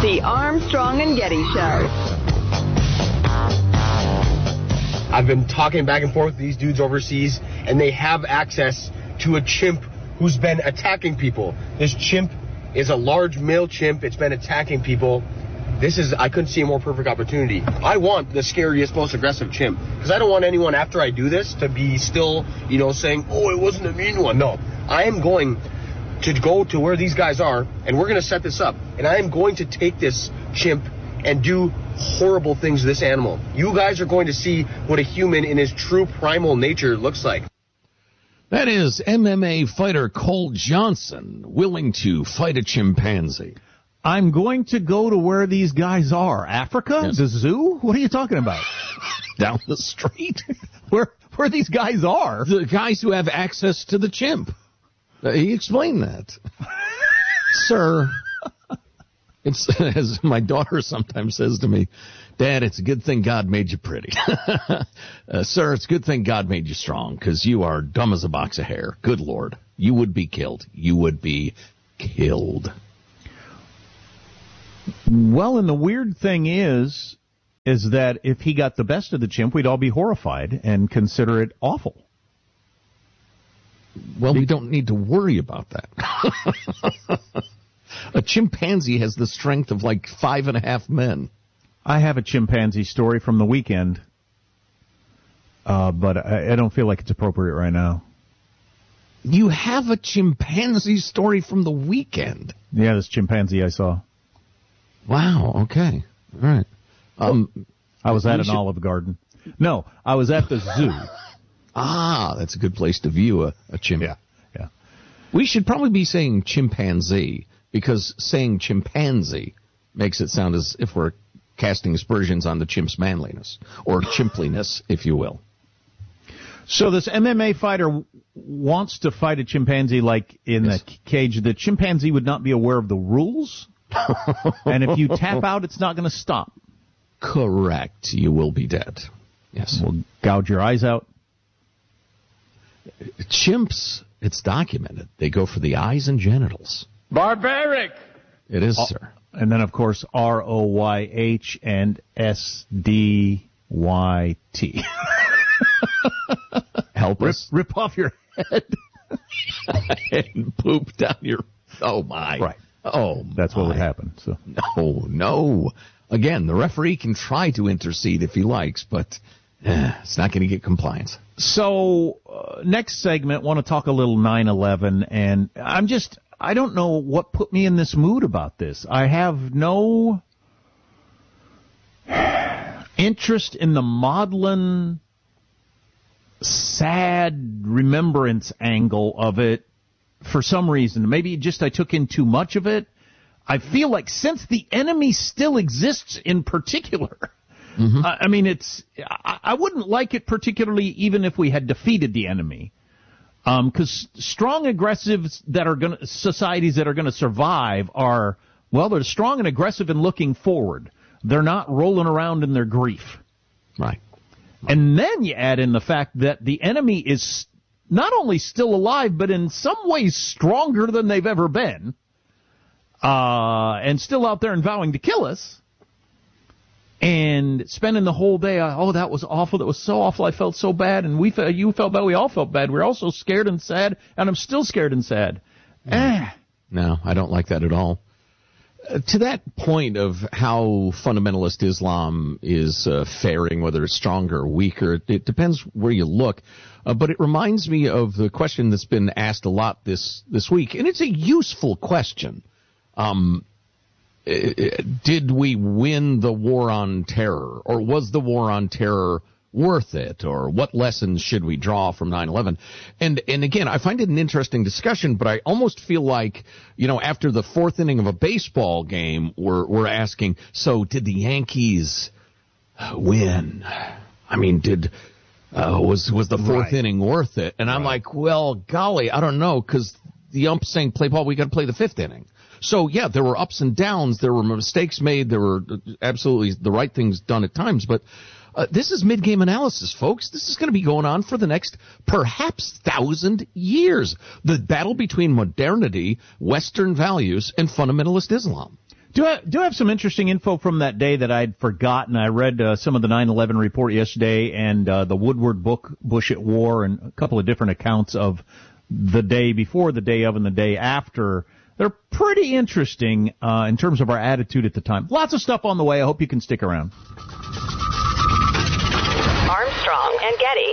The Armstrong and Getty Show. I've been talking back and forth with these dudes overseas, and they have access to a chimp who's been attacking people. This chimp is a large male chimp. It's been attacking people. I couldn't see a more perfect opportunity. I want the scariest, most aggressive chimp, because I don't want anyone after I do this to be still, saying, oh, it wasn't a mean one. No, I am going to go to where these guys are, and we're going to set this up, and I am going to take this chimp and do horrible things to this animal. You guys are going to see what a human in his true primal nature looks like. That is MMA fighter Cole Johnson willing to fight a chimpanzee. I'm going to go to where these guys are. Africa? Yes. The zoo? What are you talking about? Down the street. Where these guys are? The guys who have access to the chimp. He explained that. Sir, it's as my daughter sometimes says to me, Dad, it's a good thing God made you pretty. Sir, it's a good thing God made you strong, because you are dumb as a box of hair. Good Lord. You would be killed. You would be killed. Well, and the weird thing is that if he got the best of the chimp, we'd all be horrified and consider it awful. Well, we don't need to worry about that. A chimpanzee has the strength of like 5.5 men. I have a chimpanzee story from the weekend, but I don't feel like it's appropriate right now. You have a chimpanzee story from the weekend? Yeah, this chimpanzee I saw. Wow, okay. All right. I was at an Olive Garden. No, I was at the zoo. That's a good place to view a chimp. Yeah. We should probably be saying chimpanzee, because saying chimpanzee makes it sound as if we're casting aspersions on the chimp's manliness, or chimpliness, if you will. So this MMA fighter wants to fight a chimpanzee like in the cage. The chimpanzee would not be aware of the rules, and if you tap out, it's not going to stop. Correct. You will be dead. Yes. We'll gouge your eyes out. Chimps, it's documented, they go for the eyes and genitals. Barbaric! It is, sir. And then, of course, ROYH and SDYT. Help us. Rip off your head. And poop down your... Oh, my. Right. Oh, that's what would happen. So No. Again, the referee can try to intercede if he likes, but it's not going to get compliance. So, next segment, want to talk a little 9/11, and I don't know what put me in this mood about this. I have no interest in the maudlin, sad remembrance angle of it for some reason. Maybe just I took in too much of it. I feel like since the enemy still exists in particular, I mean, I wouldn't like it particularly even if we had defeated the enemy. Because strong, aggressive societies that are going to survive they're strong and aggressive and looking forward. They're not rolling around in their grief. Right. And then you add in the fact that the enemy is not only still alive, but in some ways stronger than they've ever been, and still out there and vowing to kill us. And spending the whole day, that was awful. That was so awful. I felt so bad, and you felt bad. We all felt bad. We were all so scared and sad, and I'm still scared and sad. No, I don't like that at all. To that point of how fundamentalist Islam is faring, whether it's stronger or weaker, it depends where you look. But it reminds me of the question that's been asked a lot this week, and it's a useful question. Did we win the war on terror, or was the war on terror worth it, or what lessons should we draw from 9/11? And again, I find it an interesting discussion, but I almost feel like, after the fourth inning of a baseball game, we're asking, so did the Yankees win? I mean, was the fourth inning worth it? And I'm like, well, golly, I don't know, because the ump's saying play ball, we got to play the fifth inning. So, yeah, there were ups and downs. There were mistakes made. There were absolutely the right things done at times. But this is mid-game analysis, folks. This is going to be going on for the next perhaps 1,000 years. The battle between modernity, Western values, and fundamentalist Islam. Do have some interesting info from that day that I'd forgotten. I read some of the 9/11 report yesterday and the Woodward book, Bush at War, and a couple of different accounts of the day before, the day of, and the day after. They're pretty interesting in terms of our attitude at the time. Lots of stuff on the way. I hope you can stick around. Armstrong and Getty.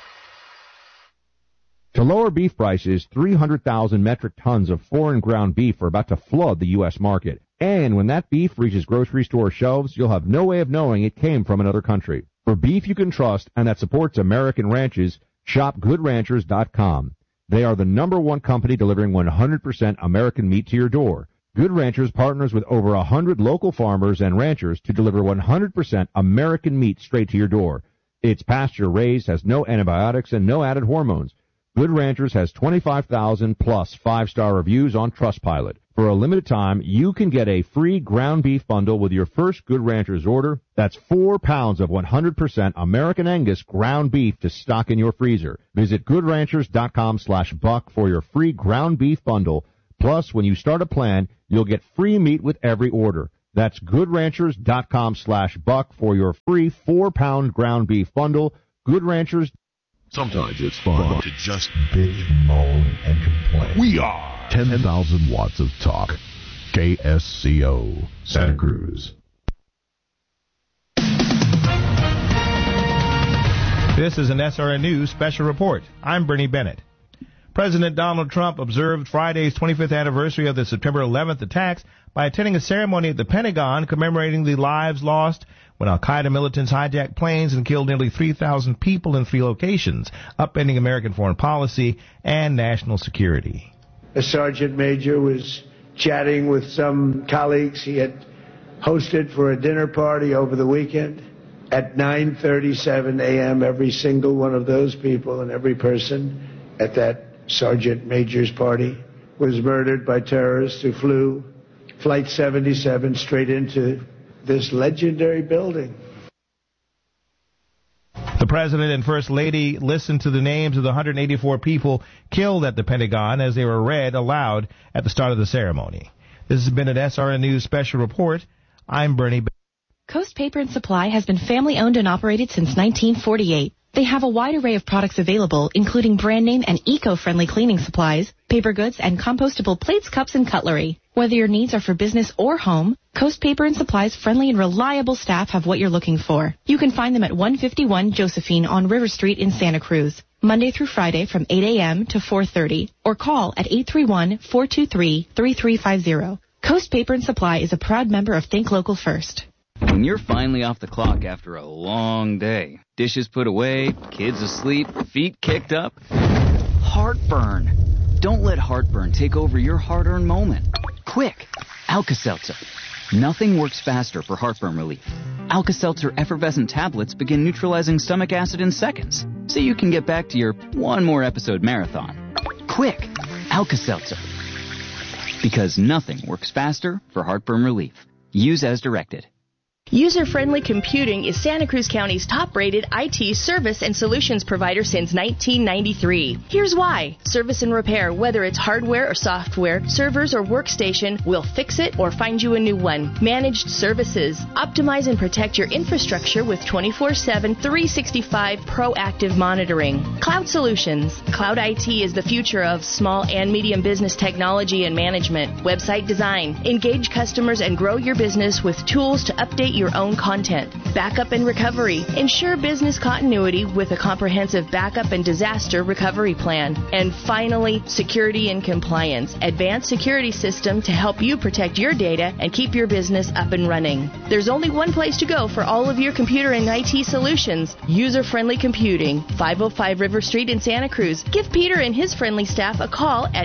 To lower beef prices, 300,000 metric tons of foreign ground beef are about to flood the U.S. market. And when that beef reaches grocery store shelves, you'll have no way of knowing it came from another country. For beef you can trust and that supports American ranches, shop GoodRanchers.com. They are the #1 company delivering 100% American meat to your door. Good Ranchers partners with over 100 local farmers and ranchers to deliver 100% American meat straight to your door. It's pasture-raised, has no antibiotics, and no added hormones. Good Ranchers has 25,000 plus 5-star reviews on Trustpilot. For a limited time, you can get a free ground beef bundle with your first Good Ranchers order. That's 4 pounds of 100% American Angus ground beef to stock in your freezer. Visit GoodRanchers.com/buck for your free ground beef bundle. Plus, when you start a plan, you'll get free meat with every order. That's GoodRanchers.com/buck for your free 4-pound ground beef bundle. Good Ranchers. Sometimes it's fun to just bitch, moan, and complain. We are 10,000 watts of talk. KSCO, Santa Cruz. This is an SRN News special report. I'm Bernie Bennett. President Donald Trump observed Friday's 25th anniversary of the September 11th attacks by attending a ceremony at the Pentagon commemorating the lives lost when al-Qaeda militants hijacked planes and killed nearly 3,000 people in 3 locations, upending American foreign policy and national security. A sergeant major was chatting with some colleagues he had hosted for a dinner party over the weekend. At 9:37 a.m., every single one of those people and every person at that sergeant major's party was murdered by terrorists who flew Flight 77 straight into this legendary building. The President and First Lady listened to the names of the 184 people killed at the Pentagon as they were read aloud at the start of the ceremony. This has been an SRN News special report. I'm Bernie. Coast Paper and Supply has been family-owned and operated since 1948. They have a wide array of products available, including brand name and eco-friendly cleaning supplies, paper goods, and compostable plates, cups, and cutlery. Whether your needs are for business or home, Coast Paper and Supply's friendly and reliable staff have what you're looking for. You can find them at 151 Josephine on River Street in Santa Cruz, Monday through Friday from 8 a.m. to 4:30, or call at 831-423-3350. Coast Paper and Supply is a proud member of Think Local First. When you're finally off the clock after a long day, dishes put away, kids asleep, feet kicked up, heartburn. Don't let heartburn take over your hard-earned moment. Quick, Alka-Seltzer. Nothing works faster for heartburn relief. Alka-Seltzer effervescent tablets begin neutralizing stomach acid in seconds, so you can get back to your one more episode marathon. Quick, Alka-Seltzer. Because nothing works faster for heartburn relief. Use as directed. User-Friendly Computing is Santa Cruz County's top-rated IT service and solutions provider since 1993. Here's why. Service and repair, whether it's hardware or software, servers or workstation, we'll fix it or find you a new one. Managed services. Optimize and protect your infrastructure with 24/7, 365 proactive monitoring. Cloud Solutions. Cloud IT is the future of small and medium business technology and management. Website design. Engage customers and grow your business with tools to update your own content. Backup and recovery. Ensure business continuity with a comprehensive backup and disaster recovery plan. And finally, security and compliance. Advanced security system to help you protect your data and keep your business up and running. There's only one place to go for all of your computer and IT solutions. User-Friendly Computing. 505 River Street in Santa Cruz. Give Peter and his friendly staff a call at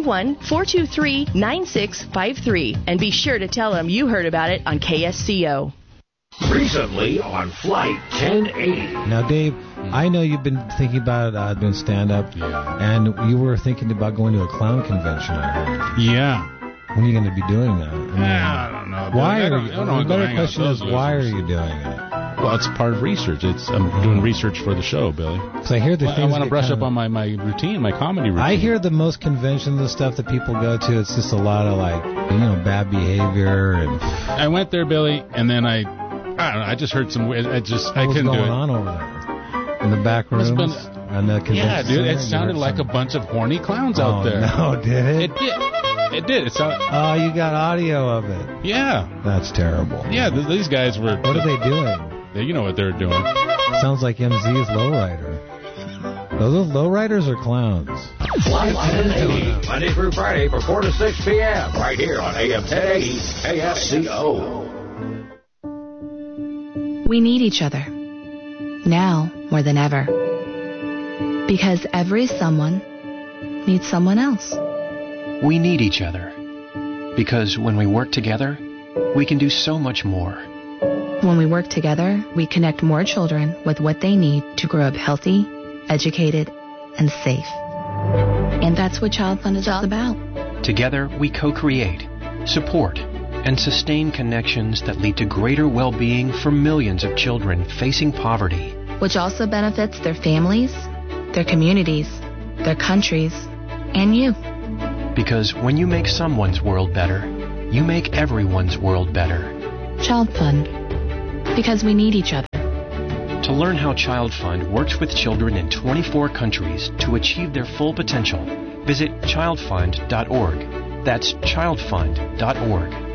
831-423-9653. And be sure to tell them you heard about it on KSCO. Recently on Flight 1080. Now, Dave, I know you've been thinking about doing stand-up, and you were thinking about going to a clown convention, I heard. Yeah. When are you going to be doing that? I don't know. Why are you? The better question is, why are you doing it? Well, it's part of research. I'm doing research for the show, Billy. So I hear I want to brush up on my routine, my comedy routine. I hear the most conventions and stuff that people go to, it's just a lot of bad behavior and. I went there, Billy, and then I don't know. I just heard some weird. I couldn't do it. What's going on over there in the back rooms? And the yeah, dude, it sounded like a bunch of horny clowns out there. No, did it? It did. It sounded. Oh, you got audio of it. Yeah. That's terrible. Yeah, these guys were. What are they doing? You know what they're doing. Sounds like MZ's lowrider. Are those lowriders or clowns? Flight 1080, Monday through Friday from 4 to 6 p.m. right here on AM 1080 KSCO. We need each other. Now more than ever. Because every someone needs someone else. We need each other. Because when we work together, we can do so much more. When we work together, we connect more children with what they need to grow up healthy, educated, and safe. And that's what Child Fund is all about. Together, we co-create, support, and sustain connections that lead to greater well-being for millions of children facing poverty. Which also benefits their families, their communities, their countries, and you. Because when you make someone's world better, you make everyone's world better. Child Fund. Because we need each other. To learn how Child Fund works with children in 24 countries to achieve their full potential, visit childfund.org. That's childfund.org.